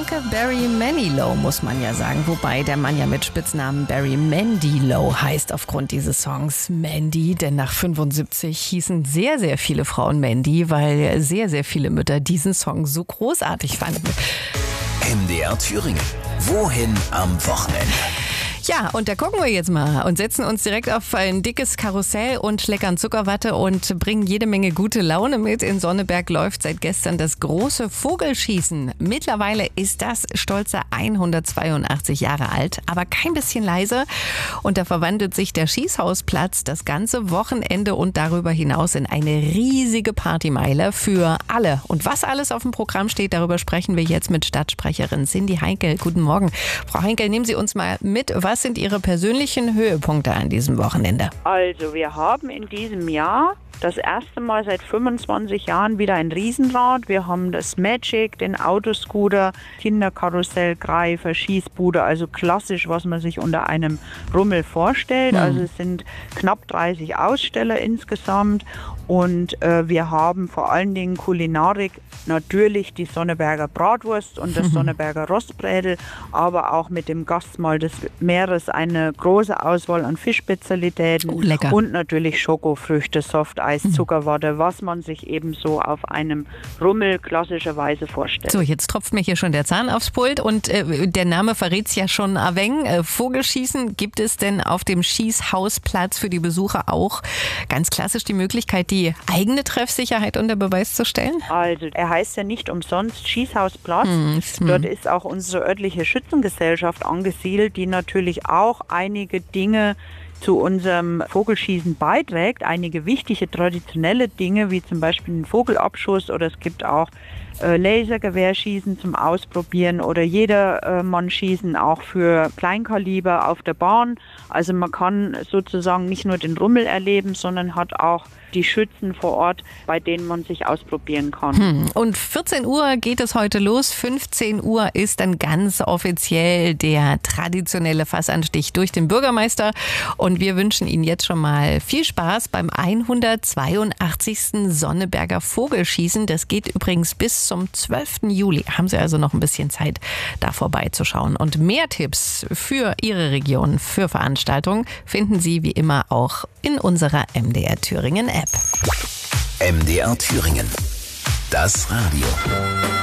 kranke Barry Manilow, muss man ja sagen. Wobei der Mann ja mit Spitznamen Barry Manilow heißt aufgrund dieses Songs Mandy. Denn nach 75 hießen sehr, sehr viele Frauen Mandy, weil sehr, sehr viele Mütter diesen Song so großartig fanden. MDR Thüringen. Wohin am Wochenende? Ja, und da gucken wir jetzt mal und setzen uns direkt auf ein dickes Karussell und leckern Zuckerwatte und bringen jede Menge gute Laune mit. In Sonneberg läuft seit gestern das große Vogelschießen. Mittlerweile ist das stolze 182 Jahre alt, aber kein bisschen leise. Und da verwandelt sich der Schießhausplatz das ganze Wochenende und darüber hinaus in eine riesige Partymeile für alle. Und was alles auf dem Programm steht, darüber sprechen wir jetzt mit Stadtsprecherin Cindy Heinkel. Guten Morgen. Frau Heinkel, nehmen Sie uns mal mit. Was sind Ihre persönlichen Höhepunkte an diesem Wochenende? Also wir haben in diesem Jahr das erste Mal seit 25 Jahren wieder ein Riesenrad. Wir haben das Magic, den Autoscooter, Kinderkarussell, Greifer, Schießbude, also klassisch, was man sich unter einem Rummel vorstellt. Also es sind knapp 30 Aussteller insgesamt und wir haben vor allen Dingen Kulinarik, natürlich die Sonneberger Bratwurst und das Sonneberger Rostbrädel, aber auch mit dem Gastmahl des Meeres eine große Auswahl an Fischspezialitäten und natürlich Schokofrüchte, Softeis, Zuckerwatte, was man sich eben so auf einem Rummel klassischerweise vorstellt. So, jetzt tropft mir hier schon der Zahn aufs Pult und der Name verrät's ja schon ein wenig. Vogelschießen, gibt es denn auf dem Schießhausplatz für die Besucher auch ganz klassisch die Möglichkeit, die eigene Treffsicherheit unter Beweis zu stellen? Also, er heißt ja nicht umsonst Schießhausplatz. Dort ist auch unsere örtliche Schützengesellschaft angesiedelt, die natürlich auch einige Dinge zu unserem Vogelschießen beiträgt. Einige wichtige traditionelle Dinge, wie zum Beispiel den Vogelabschuss, oder es gibt auch Lasergewehrschießen zum Ausprobieren oder Jedermann-Schießen auch für Kleinkaliber auf der Bahn. Also man kann sozusagen nicht nur den Rummel erleben, sondern hat auch die Schützen vor Ort, bei denen man sich ausprobieren kann. Und 14 Uhr geht es heute los. 15 Uhr ist dann ganz offiziell der traditionelle Fassanstich durch den Bürgermeister. Und wir wünschen Ihnen jetzt schon mal viel Spaß beim 182. Sonneberger Vogelschießen. Das geht übrigens bis zum 12. Juli. Haben Sie also noch ein bisschen Zeit, da vorbeizuschauen. Und mehr Tipps für Ihre Region, für Veranstaltungen, finden Sie wie immer auch in unserer MDR Thüringen App. MDR Thüringen. Das Radio.